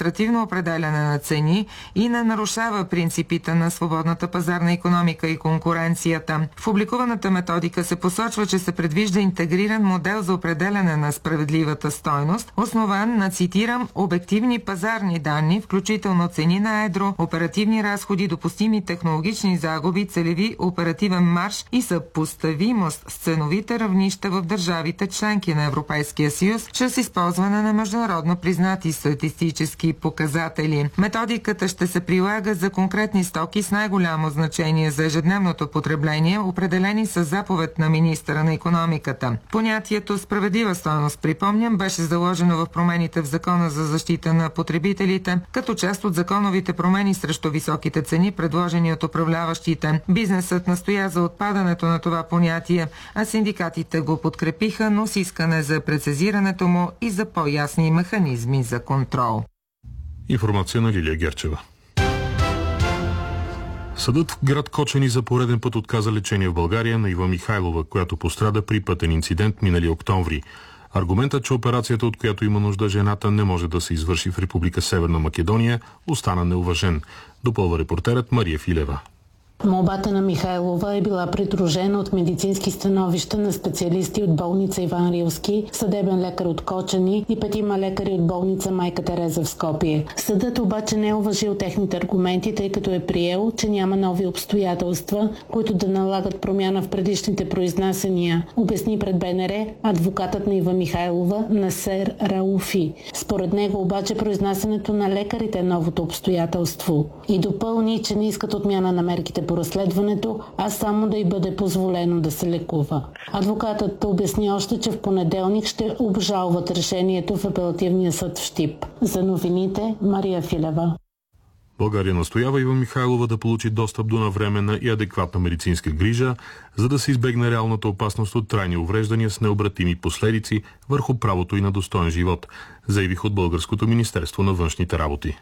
административно определяне на цени и не нарушава принципите на свободната пазарна икономика и конкуренцията. В публикуваната методика се посочва, че се предвижда интегриран модел за определяне на справедливата стойност, основан на, цитирам, обективни пазарни данни, включително цени на едро, оперативни разходи, допустими технологични загуби, целеви оперативен марж и съпоставимост с ценовите равнища в държавите членки на Европейския съюз, чрез използване на международно признати статистически показатели. Методиката ще се прилага за конкретни стоки с най-голямо значение за ежедневното потребление, определени с заповед на министъра на икономиката. Понятието справедлива стойност, припомням, беше заложено в промените в Закона за защита на потребителите, като част от законовите промени срещу високите цени, предложени от управляващите. Бизнесът настоя за отпадането на това понятие, а синдикатите го подкрепиха, но с искане за прецизирането му и за по-ясни механизми за контрол. Информация на Лилия Герчева. Съдът в град Кочани за пореден път отказа лечение в България на Ива Михайлова, която пострада при пътен инцидент минали октомври. Аргументът, че операцията, от която има нужда жената, не може да се извърши в Република Северна Македония, остана неуважен. Допълва репортерът Мария Филева. Молбата на Михайлова е била придружена от медицински становища на специалисти от болница Иван Рилски, съдебен лекар от Кочани и 5 лекари от болница Майка Тереза в Скопие. Съдът обаче не е уважил техните аргументи, тъй като е приел, че няма нови обстоятелства, които да налагат промяна в предишните произнасяния, обясни пред БНР адвокатът на Ива Михайлова Насер Рауфи. Според него обаче произнасянето на лекарите е новото обстоятелство и допълни, че не искат отмяна на мерките по разследването, а само да й бъде позволено да се лекува. Адвокатът обясни още, че в понеделник ще обжалват решението в апелативния съд в Щип. За новините Мария Филева. България настоява Ива Михайлова да получи достъп до навременна и адекватна медицинска грижа, за да се избегне реалната опасност от трайни увреждания с необратими последици върху правото и на достоен живот, заявих от Българското министерство на външните работи.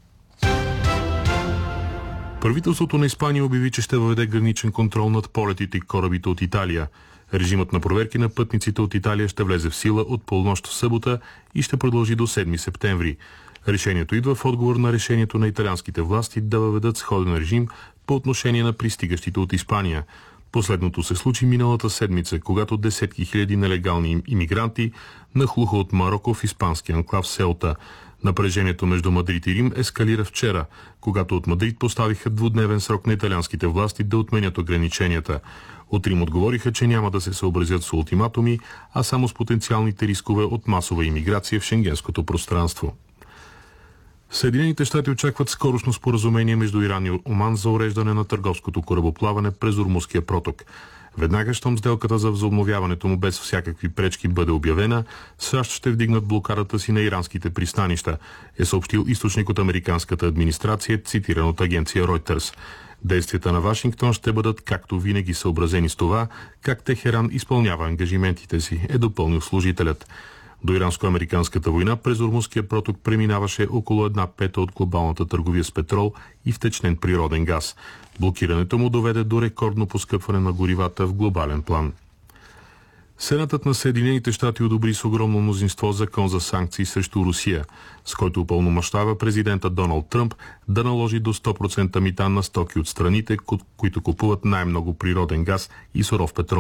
Правителството на Испания обяви, че ще въведе граничен контрол над полетите и корабите от Италия. Режимът на проверки на пътниците от Италия ще влезе в сила от полунощ в събота и ще продължи до 7 септември. Решението идва в отговор на решението на италианските власти да въведат сходен режим по отношение на пристигащите от Испания. Последното се случи миналата седмица, когато десетки хиляди нелегални имигранти нахлуха от Мароко в испанския анклав Селта. Напрежението между Мадрид и Рим ескалира вчера, когато от Мадрид поставиха двудневен срок на италианските власти да отменят ограниченията. От Рим отговориха, че няма да се съобразят с ултиматуми, а само с потенциалните рискове от масова имиграция в шенгенското пространство. Съединените щати очакват скорошно споразумение между Иран и Оман за уреждане на търговското корабоплаване през Ормузския проток. Веднага, щом сделката за възобновяването му без всякакви пречки бъде обявена, САЩ ще вдигнат блокадата си на иранските пристанища, е съобщил източник от американската администрация, цитиран от агенция Reuters. Действията на Вашингтон ще бъдат както винаги съобразени с това, как Техеран изпълнява ангажиментите си, е допълнил служителят. До иранско-американската война през Ормузския проток преминаваше около 1/5 от глобалната търговия с петрол и втечнен природен газ. Блокирането му доведе до рекордно поскъпване на горивата в глобален план. Сенатът на Съединените щати одобри с огромно мнозинство закон за санкции срещу Русия, с който упълномощава президента Доналд Тръмп да наложи до 100% мита на стоки от страните, които купуват най-много природен газ и суров петрол.